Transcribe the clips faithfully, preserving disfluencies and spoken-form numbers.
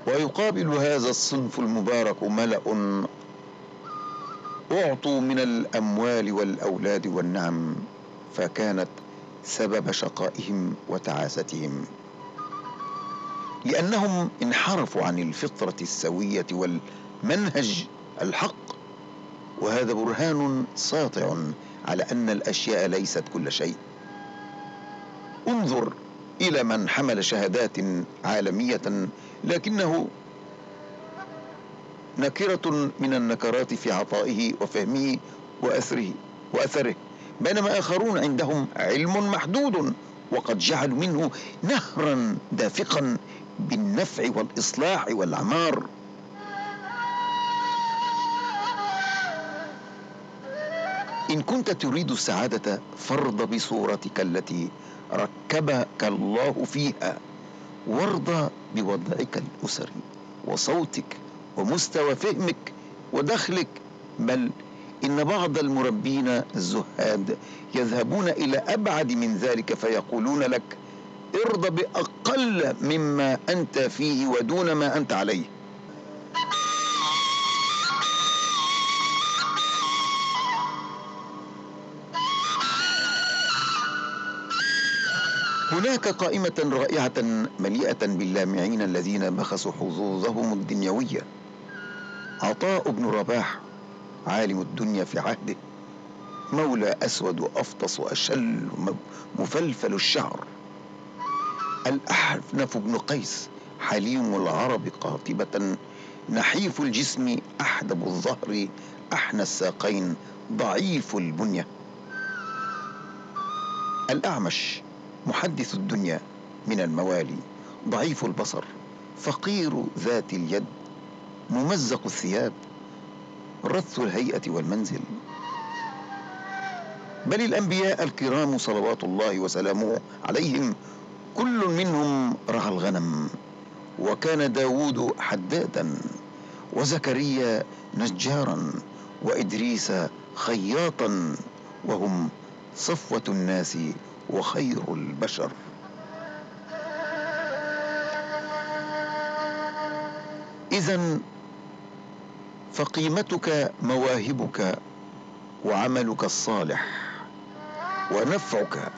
ويقابل هذا الصنف المبارك ملأ أعطوا من الأموال والأولاد والنعم، فكانت سبب شقائهم وتعاستهم، لأنهم انحرفوا عن الفطرة السوية والمنهج الحق. وهذا برهان ساطع على أن الأشياء ليست كل شيء. انظر إلى من حمل شهادات عالمية لكنه نكرة من النكرات في عطائه وفهمه وأثره وأثره، بينما آخرون عندهم علم محدود وقد جعلوا منه نهرا دافقا بالنفع والإصلاح والعمار. إن كنت تريد السعادة فارض بصورتك التي ركبك الله فيها، وارض بوضعك الأسري وصوتك ومستوى فهمك ودخلك، بل إن بعض المربين الزهاد يذهبون إلى أبعد من ذلك فيقولون لك ارض بأقل مما أنت فيه ودون ما أنت عليه. هناك قائمة رائعة مليئة باللامعين الذين بخسوا حظوظهم الدنيوية. عطاء بن رباح عالم الدنيا في عهده، مولى أسود وأفطس وأشل مفلفل الشعر. الأحنف بن قيس حليم العرب قاطبة، نحيف الجسم أحدب الظهر أحنى الساقين ضعيف البنية. الأعمش محدث الدنيا من الموالي، ضعيف البصر فقير ذات اليد ممزق الثياب رث الهيئة والمنزل. بل الأنبياء الكرام صلوات الله وسلامه عليهم كل منهم رعى الغنم، وكان داود حدادا، وزكريا نجارا، وإدريس خياطا، وهم صفوة الناس وخير البشر. إذن فقيمتك مواهبك وعملك الصالح ونفعك.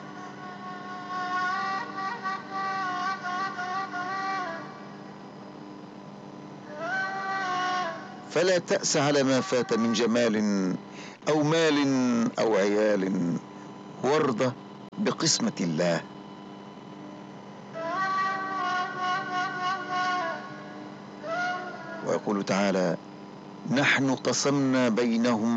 فلا تأس على ما فات من جمال أو مال أو عيال، وارض بقسمة الله. ويقول تعالى نحن قسمنا بينهم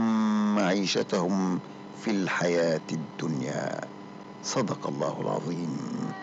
معيشتهم في الحياة الدنيا. صدق الله العظيم.